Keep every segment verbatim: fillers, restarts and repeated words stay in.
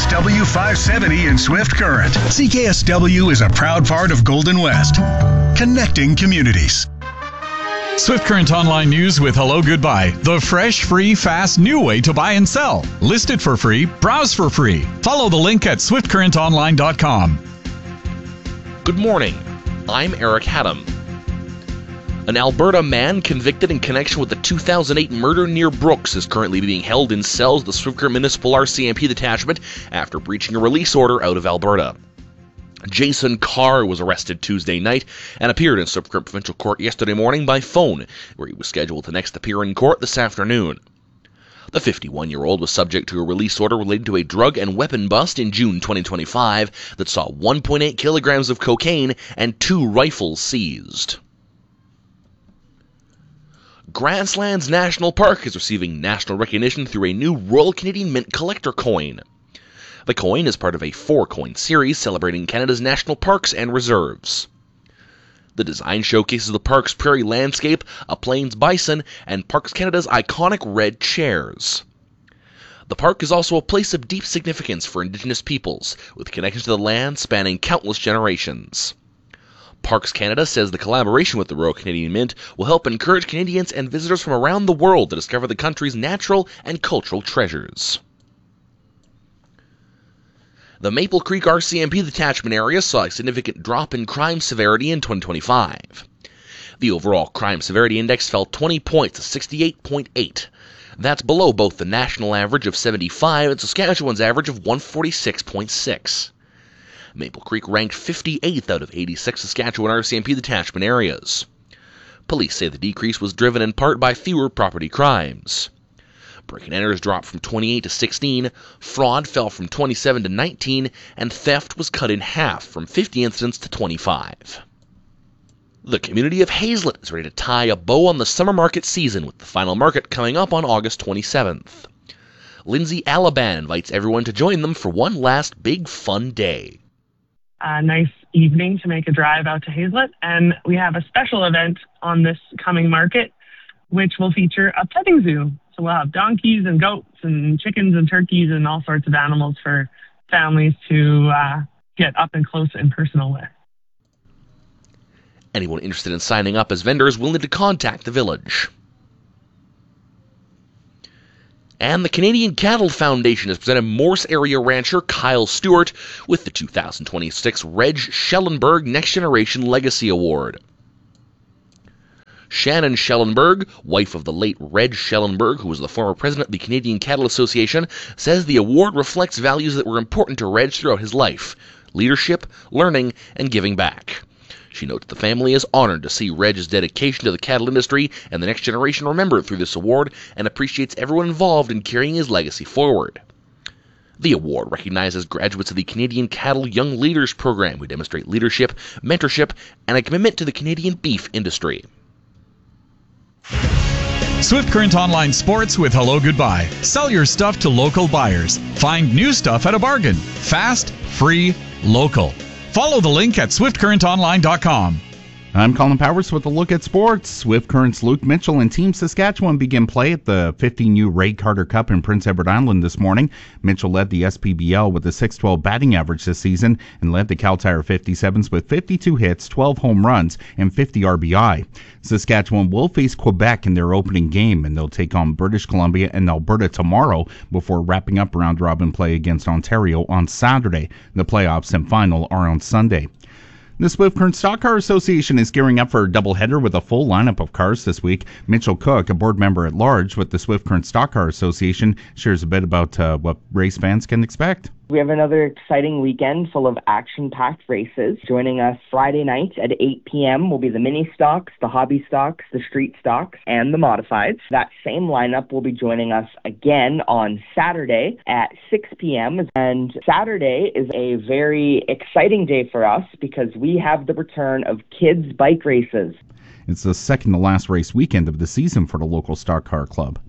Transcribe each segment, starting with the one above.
S W five seventy in Swift Current. C K S W is a proud part of Golden West, connecting communities. Swift Current Online News with Hello Goodbye, the fresh, free, fast, new way to buy and sell. List it for free, browse for free. Follow the link at swift current online dot com. Good morning. I'm Eric Haddam. An Alberta man convicted in connection with the two thousand eight murder near Brooks is currently being held in cells at the Swift Current Municipal R C M P detachment after breaching a release order out of Alberta. Jason Carr was arrested Tuesday night and appeared in Swift Current Provincial Court yesterday morning by phone, where he was scheduled to next appear in court this afternoon. The fifty-one-year-old was subject to a release order related to a drug and weapon bust in June twenty twenty-five that saw one point eight kilograms of cocaine and two rifles seized. Grasslands National Park is receiving national recognition through a new Royal Canadian Mint collector coin. The coin is part of a four-coin series celebrating Canada's national parks and reserves. The design showcases the park's prairie landscape, a plains bison, and Parks Canada's iconic red chairs. The park is also a place of deep significance for Indigenous peoples, with connections to the land spanning countless generations. Parks Canada says the collaboration with the Royal Canadian Mint will help encourage Canadians and visitors from around the world to discover the country's natural and cultural treasures. The Maple Creek R C M P detachment area saw a significant drop in crime severity in twenty twenty-five. The overall crime severity index fell twenty points to sixty-eight point eight. That's below both the national average of seventy-five and Saskatchewan's average of one forty-six point six. Maple Creek ranked fifty-eighth out of eighty-six Saskatchewan R C M P detachment areas. Police say the decrease was driven in part by fewer property crimes. Break-and-enters dropped from twenty-eight to sixteen, fraud fell from twenty-seven to nineteen, and theft was cut in half from fifty incidents to twenty-five. The community of Hazelet is ready to tie a bow on the summer market season, with the final market coming up on August twenty-seventh. Lindsay Alaban invites everyone to join them for one last big fun day. A nice evening to make a drive out to Hazelet, and we have a special event on this coming market, which will feature a petting zoo. So we'll have donkeys and goats and chickens and turkeys and all sorts of animals for families to uh, get up and close and personal with. Anyone interested in signing up as vendors will need to contact the village. And the Canadian Cattle Foundation has presented Morse area rancher Kyle Stewart with the two thousand twenty-six Reg Schellenberg Next Generation Legacy Award. Shannon Schellenberg, wife of the late Reg Schellenberg, who was the former president of the Canadian Cattle Association, says the award reflects values that were important to Reg throughout his life: leadership, learning, and giving back. She notes the family is honored to see Reg's dedication to the cattle industry and the next generation remembered through this award, and appreciates everyone involved in carrying his legacy forward. The award recognizes graduates of the Canadian Cattle Young Leaders Program who demonstrate leadership, mentorship, and a commitment to the Canadian beef industry. Swift Current Online Sports with Hello Goodbye. Sell your stuff to local buyers. Find new stuff at a bargain. Fast, free, local. Follow the link at swift current online dot com. I'm Colin Powers with a look at sports. Swift Current's Luke Mitchell and Team Saskatchewan begin play at the fifteen U Ray Carter Cup in Prince Edward Island this morning. Mitchell led the S P B L with a six twelve batting average this season and led the Cal Tire fifty-sevens with fifty-two hits, twelve home runs, and fifty R B I. Saskatchewan will face Quebec in their opening game, and they'll take on British Columbia and Alberta tomorrow before wrapping up round-robin play against Ontario on Saturday. The playoffs and final are on Sunday. The Swift Current Stock Car Association is gearing up for a doubleheader with a full lineup of cars this week. Mitchell Cook, a board member at large with the Swift Current Stock Car Association, shares a bit about uh, what race fans can expect. We have another exciting weekend full of action-packed races. Joining us Friday night at eight p.m. will be the mini stocks, the hobby stocks, the street stocks, and the modifieds. That same lineup will be joining us again on Saturday at six p.m. And Saturday is a very exciting day for us because we have the return of kids' bike races. It's the second to last race weekend of the season for the local stock car club.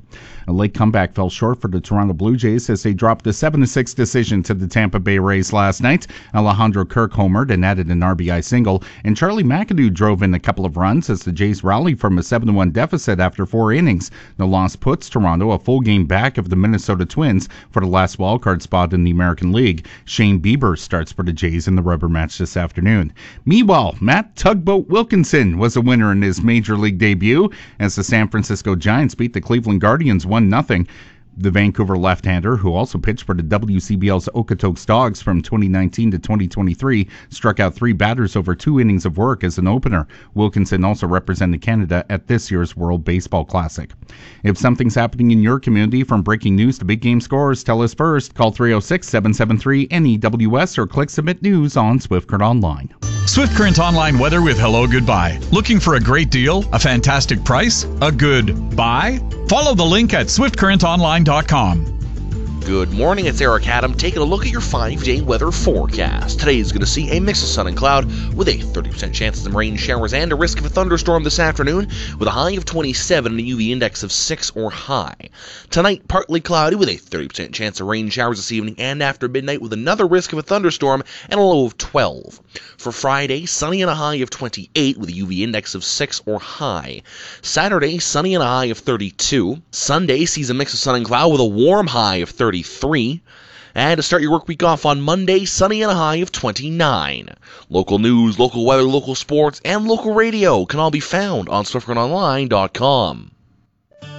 A late comeback fell short for the Toronto Blue Jays as they dropped a seven to six decision to the Tampa Bay Rays last night. Alejandro Kirk homered and added an R B I single, and Charlie McAdoo drove in a couple of runs as the Jays rallied from a seven to one deficit after four innings. The loss puts Toronto a full game back of the Minnesota Twins for the last wildcard spot in the American League. Shane Bieber starts for the Jays in the rubber match this afternoon. Meanwhile, Matt Tugboat Wilkinson was a winner in his Major League debut as the San Francisco Giants beat the Cleveland Guardians one nothing. The Vancouver left-hander, who also pitched for the W C B L's Okotoks Dogs from twenty nineteen to twenty twenty-three, struck out three batters over two innings of work as an opener. Wilkinson also represented Canada at this year's World Baseball Classic. If something's happening in your community, from breaking news to big game scores, tell us first. Call three oh six, seven seven three, N E W S or click Submit News on Swift Current Online. Swift Current Online weather with Hello Goodbye. Looking for a great deal? A fantastic price? A good buy? Follow the link at swift current online dot com. Good morning, it's Eric Adam taking a look at your five-day weather forecast. Today is going to see a mix of sun and cloud with a thirty percent chance of some rain showers and a risk of a thunderstorm this afternoon with a high of twenty-seven and a U V index of six or high. Tonight, partly cloudy with a thirty percent chance of rain showers this evening and after midnight with another risk of a thunderstorm and a low of twelve. For Friday, sunny and a high of twenty-eight with a U V index of six or high. Saturday, sunny and a high of thirty-two. Sunday sees a mix of sun and cloud with a warm high of thirty-three. And to start your work week off on Monday, sunny and a high of twenty-nine. Local news, local weather, local sports, and local radio can all be found on swift current online dot com.